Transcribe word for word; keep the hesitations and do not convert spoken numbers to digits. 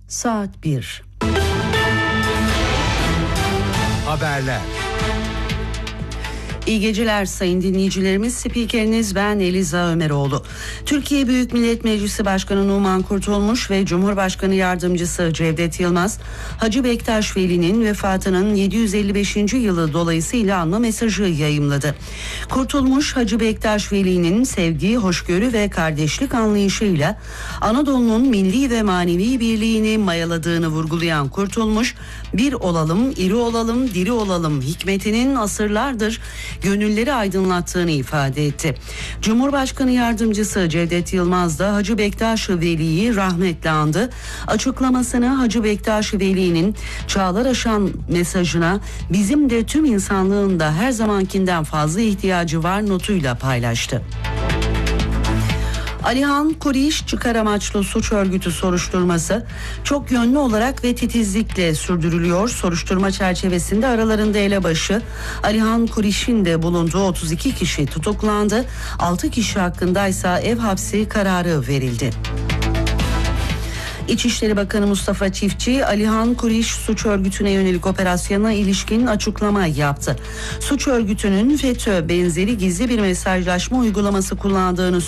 Saat bir. Haberler. İyi geceler sayın dinleyicilerimiz. Spikeriniz ben Eliza Ömeroğlu. Türkiye Büyük Millet Meclisi Başkanı Numan Kurtulmuş ve Cumhurbaşkanı Yardımcısı Cevdet Yılmaz, Hacı Bektaş Veli'nin vefatının yedi yüz elli beşinci yılı dolayısıyla anma mesajı yayımladı. Kurtulmuş, Hacı Bektaş Veli'nin sevgi, hoşgörü ve kardeşlik anlayışıyla Anadolu'nun milli ve manevi birliğini mayaladığını vurgulayan Kurtulmuş, bir olalım, iri olalım, diri olalım hikmetinin asırlardır gönülleri aydınlattığını ifade etti. Cumhurbaşkanı Yardımcısı Cevdet Yılmaz da Hacı Bektaş Veli'yi rahmetle andı. Açıklamasını Hacı Bektaş Veli'nin çağlar aşan mesajına bizim de tüm insanlığın da her zamankinden fazla ihtiyacı var notuyla paylaştı. Alihan Kuriş çıkar amaçlı suç örgütü soruşturması çok yönlü olarak ve titizlikle sürdürülüyor. Soruşturma çerçevesinde aralarında elebaşı Alihan Kuriş'in de bulunduğu otuz iki kişi tutuklandı. altı kişi hakkındaysa ev hapsi kararı verildi. İçişleri Bakanı Mustafa Çiftçi, Alihan Kuriş suç örgütüne yönelik operasyona ilişkin açıklama yaptı. Suç örgütünün FETÖ benzeri gizli bir mesajlaşma uygulaması kullandığını